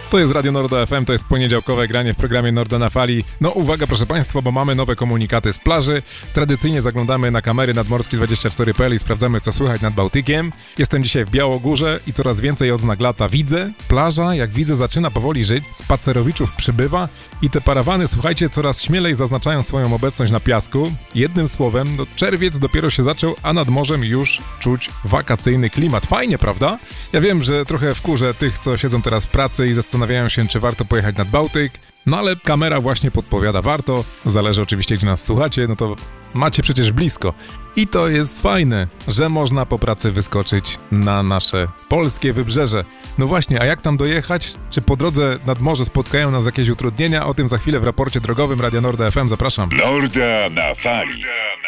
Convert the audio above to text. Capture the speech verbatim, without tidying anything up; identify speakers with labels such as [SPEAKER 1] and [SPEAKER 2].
[SPEAKER 1] To jest Radio Norda F M, to jest poniedziałkowe granie w programie Norda na Fali. No uwaga proszę Państwa, bo mamy nowe komunikaty z plaży. Tradycyjnie zaglądamy na kamery nadmorskie dwadzieścia cztery kropka p l i sprawdzamy, co słychać nad Bałtykiem. Jestem dzisiaj w Białogórze i coraz więcej odznak lata widzę. Plaża, jak widzę, zaczyna powoli żyć, spacerowiczów przybywa i te parawany, słuchajcie, coraz śmielej zaznaczają swoją obecność na piasku. Jednym słowem, no czerwiec dopiero się zaczął, a nad morzem już czuć wakacyjny klimat. Fajnie, prawda? Ja wiem, że trochę wkurzę tych, co siedzą teraz w pracy i zastanawiają się, czy warto pojechać nad Bałtyk, no ale kamera właśnie podpowiada, warto, zależy oczywiście, gdzie nas słuchacie, no to macie przecież blisko. I to jest fajne, że można po pracy wyskoczyć na nasze polskie wybrzeże. No właśnie, a jak tam dojechać? Czy po drodze nad morze spotkają nas jakieś utrudnienia? O tym za chwilę w raporcie drogowym Radia Norda F M, zapraszam.
[SPEAKER 2] Norda na Fali.